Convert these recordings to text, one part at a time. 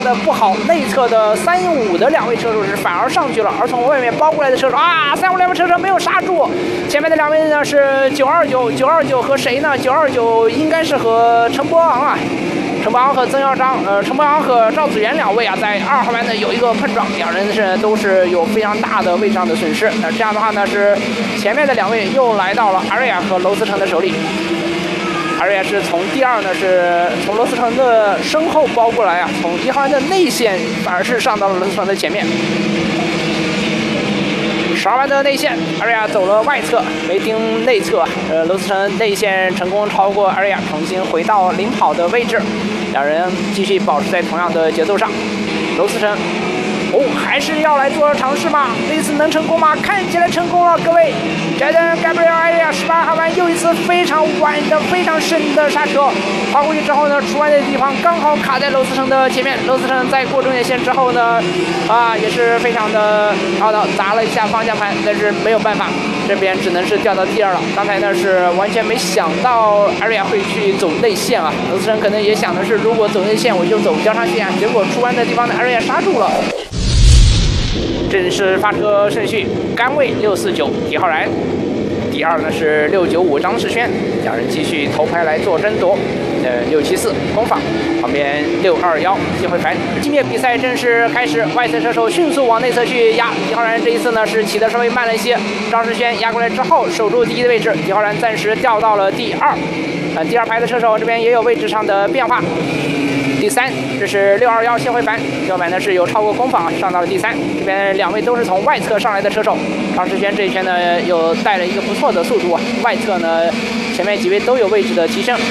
的不好，内侧的315的2位车手是反而上去了，而从外面包过来的车手啊，352辆车手没有刹住。前面的2位呢是929和谁呢？929应该是和陈柏昂啊。陈柏昂和曾耀章，陈柏昂和赵子元2位啊，在2号弯呢有一个碰撞，两人都是有非常大的位置上的损失。这样的话呢，是前面的2位又来到了阿瑞亚和娄思成的手里。阿瑞亚是从第2呢，是从娄思成的身后包过来啊，从1号弯的内线反而是上到了娄思成的前面。12弯的内线，阿瑞亚走了外侧，没盯内侧。娄思成内线成功超过阿瑞亚，重新回到领跑的位置。两人继续保持在同样的节奏上。娄思成，还是要来做尝试吗？这次能成功吗？看起来成功了，各位。Jaden Gabriel 阿瑞亚18号弯又一次非常晚的、非常深的刹车，跑过去之后呢，出弯的地方刚好卡在娄思成的前面。娄思成在过终点线之后呢，也是非常的懊恼，砸了一下方向盘，但是没有办法，这边只能是掉到第2了。刚才呢是完全没想到阿瑞亚会去走内线啊，娄思成可能也想的是，如果走内线我就走交叉线，结果出弯的地方呢，阿瑞亚刹住了。正式发车顺序：杆位649李浩然，第2呢是695张世轩，两人继续头排来做争夺。674攻防，旁边621谢慧凡。今天比赛正式开始，外侧车手迅速往内侧去压，李浩然这一次呢是起得稍微慢了一些，张世轩压过来之后守住第1的位置，李浩然暂时掉到了第2。第2排的车手这边也有位置上的变化。第3，这是621谢慧凡，谢慧凡呢是有超过攻防，上到了第3。这边2位都是从外侧上来的车手，张世轩这一圈呢又带了一个不错的速度啊，外侧呢前面几位都有位置的提升。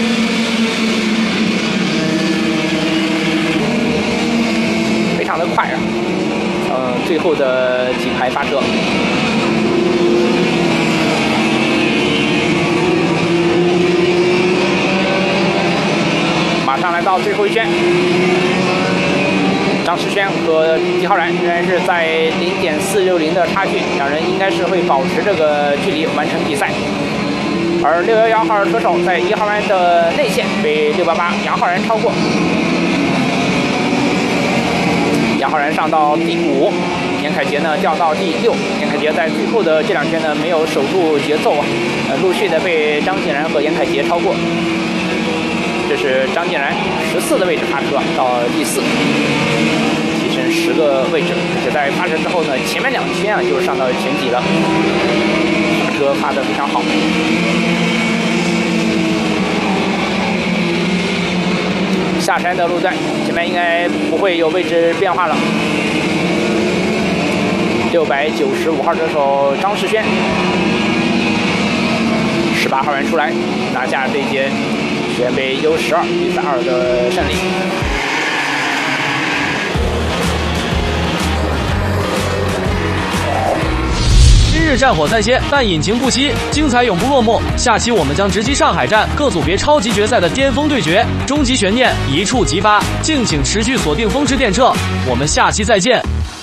非常的快啊，最后的几排发车。马上来到最后一圈，张世轩和李浩然仍然是在0.460的差距，两人应该是会保持这个距离完成比赛。而611号车手在1号弯的内线被688杨浩然超过，杨浩然上到第5，严凯杰呢掉到第6。严凯杰在最后的这2圈呢没有守住节奏啊，陆续的被张敬然和严凯杰超过。这是张敬然14的位置发车到第4，提升10个位置。而且在发车之后呢，前面2圈啊就上到前几了，发车发得非常好。下山的路段，前面应该不会有位置变化了。695号车手张世轩，18号弯出来，拿下这一届学院杯U12比赛2的胜利。 今日战火再现，但引擎不息，精彩永不落幕。下期我们将直击上海站各组别超级决赛的巅峰对决，终极悬念一触即发，敬请持续锁定风驰电掣。我们下期再见。